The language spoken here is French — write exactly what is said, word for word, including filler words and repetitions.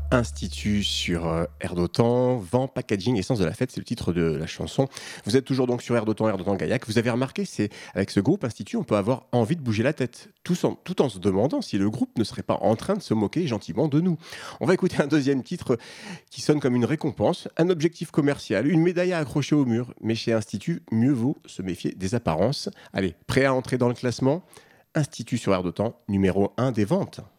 Institut sur euh, Air d'Otan, Vent, Packaging, Essence de la fête, c'est le titre de la chanson. Vous êtes toujours donc sur Air d'Otan, Air d'Otan Gaillac. Vous avez remarqué, c'est avec ce groupe Institut, on peut avoir envie de bouger la tête, tout en, tout en se demandant si le groupe ne serait pas en train de se moquer gentiment de nous. On va écouter un deuxième titre qui sonne comme une récompense, un objectif commercial, une médaille à accrocher au mur. Mais chez Institut, mieux vaut se méfier des apparences. Allez, prêt à entrer dans le classement? Institut sur Air d'Otan, numéro un des ventes.